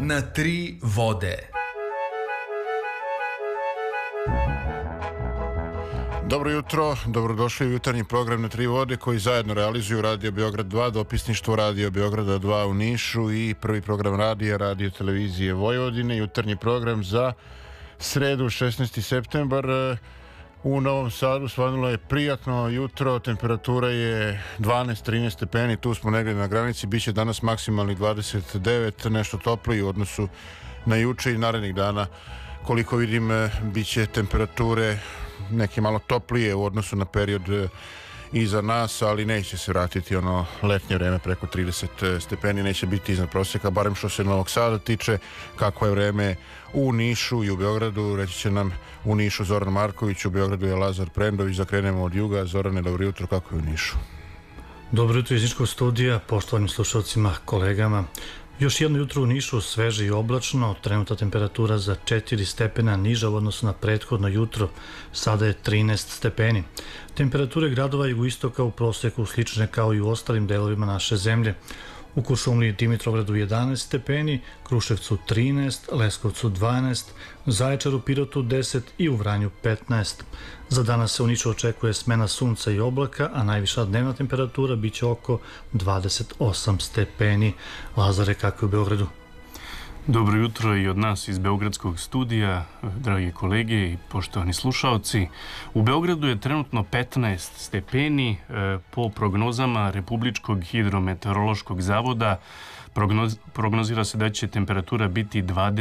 na tri vode. Dobro jutro, dobrodošli u jutarnji program na tri vode koji zajedno realizuju Radio Beograd 2, dopisništvo Radio Beograda 2 u Nišu i prvi program radija Radio Televizije Vojvodine. Jutarnji program za sredu 16. septembar. U Novom Sadu svanulo je prijatno jutro, temperatura je 12-13 stepeni, tu smo negdje na granici, bit će danas maksimalni 29, nešto topliji u odnosu na juče i narednih dana. Koliko vidim, bit će temperature neke malo toplije u odnosu na period iza nas, ali neće se vratiti ono letnje vreme preko 30 stepeni, neće biti iznad prosjeka, barem što se Novog Sada tiče. Kako je vreme u Nišu i u Beogradu, reći će nam u Nišu Zoran Marković, u Beogradu je Lazar Prendović. Zakrenemo od juga. Zorane, dobro jutro, kako je u Nišu? Dobro jutro iz Niškog studija, poštovanim slušalcima, kolegama. Još jedno jutro u Nišu, sveže i oblačno, trenutna temperatura za 4 stepena niža u odnosu na prethodno jutro, sada je 13 stepeni. Temperature gradova jugoistoka u proseku slične kao i u ostalim delovima naše zemlje. U Kuršumliji i Dimitrovgradu 11 stepeni, Kruševcu 13, Leskovcu 12, Zaječaru, Pirotu 10 i u Vranju 15. Za danas se u Nišu očekuje smena sunca i oblaka, a najviša dnevna temperatura biće oko 28 stepeni. Lazare, kako je u Beogradu? Dobro jutro i od nas iz Beogradskog studija, dragi kolege i poštovani slušaoci. U Beogradu je trenutno 15 stepeni. Po prognozama Republičkog hidrometeorološkog zavoda prognozira se da će temperatura biti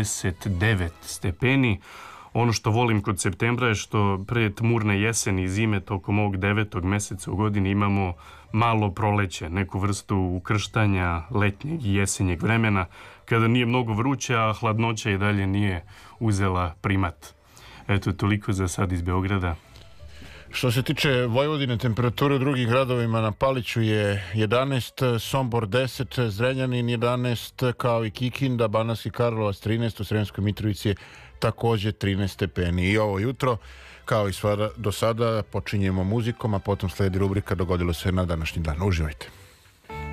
29 stepeni. Ono što volim kod septembra je što pre tmurne jeseni i zime tokom ovog 9. meseca u godini imamo malo proleće, neku vrstu ukrštanja letnjeg i jesenjeg vremena, kada nije mnogo vruće, a hladnoća i dalje nije uzela primat. Eto, toliko za sad iz Beograda. Što se tiče Vojvodine, temperature u drugim gradovima, na Paliću je 11, Sombor 10, Zrenjanin 11, kao i Kikinda, Banatski Karlovac 13, u Sremskoj Mitrovici je također 13 stepeni. I ovo jutro, kao i do sada, počinjemo muzikom, a potom sledi rubrika Dogodilo se na današnji dan. Uživajte.